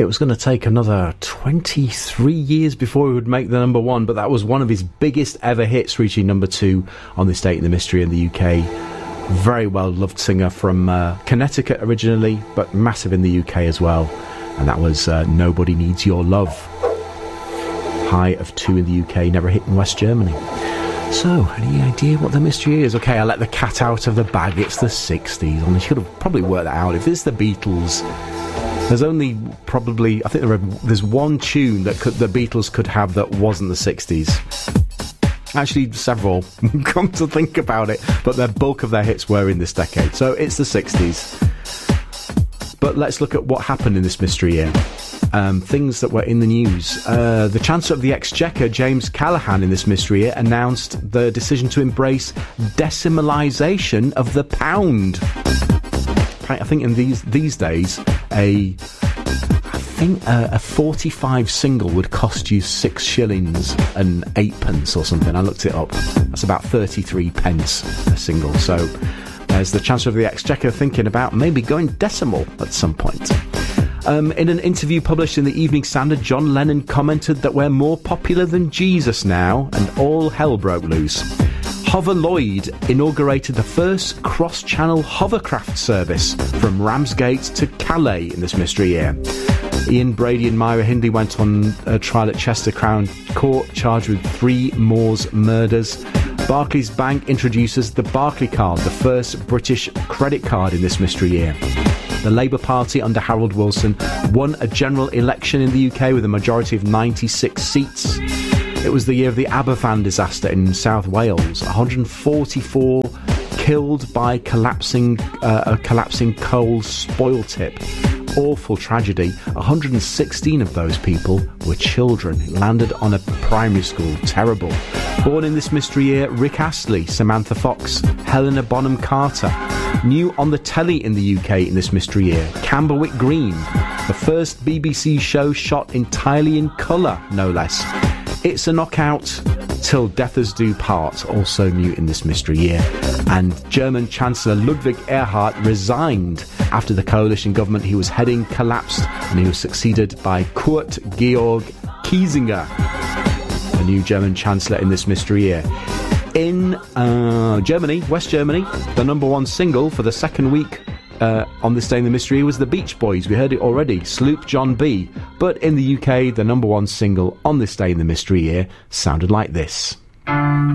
It was going to take another 23 years before he would make the number one, but that was one of his biggest ever hits, reaching number 2 on this date in the mystery in the UK. Very well loved singer from Connecticut originally, but massive in the UK as well. And that was Nobody Needs Your Love. High of 2 in the UK, never hit in West Germany. So, any idea what the mystery is? Okay, I'll let the cat out of the bag. It's the 60s. And I should have probably worked that out. If it's the Beatles, there's only probably, I think there's one tune that the Beatles could have that wasn't the 60s. Actually, several, come to think about it, but the bulk of their hits were in this decade, so it's the 60s. But let's look at what happened in this mystery year. Things that were in the news. The Chancellor of the Exchequer, James Callaghan, in this mystery year, announced the decision to embrace decimalisation of the pound. I think in these days, a 45 single would cost you 6 shillings and 8 pence or something. I looked it up. That's about 33 pence a single. So there's the Chancellor of the Exchequer thinking about maybe going decimal at some point. In an interview published in the Evening Standard, John Lennon commented that we're more popular than Jesus now, and all hell broke loose. Hover Lloyd inaugurated the first cross-channel hovercraft service from Ramsgate to Calais in this mystery year. Ian Brady and Myra Hindley went on a trial at Chester Crown Court, charged with 3 Moors murders. Barclays Bank introduces the Barclaycard, the first British credit card in this mystery year. The Labour Party under Harold Wilson won a general election in the UK with a majority of 96 seats. It was the year of the Aberfan disaster in South Wales. 144 killed by a collapsing coal spoil tip. Awful tragedy. 116 of those people were children. It landed on a primary school. Terrible. Born in this mystery year, Rick Astley, Samantha Fox, Helena Bonham Carter. New on the telly in the UK in this mystery year, Camberwick Green, the first BBC show shot entirely in colour, no less. It's a Knockout, Till Death Us Do Part, also new in this mystery year. And German Chancellor Ludwig Erhard resigned after the coalition government he was heading collapsed, and he was succeeded by Kurt Georg Kiesinger, the new German Chancellor in this mystery year. In Germany, West Germany, the number 1 single for the second week on this day in the mystery was the Beach Boys. We heard it already, Sloop John B. But in the UK, the number 1 single on this day in the mystery year sounded like this.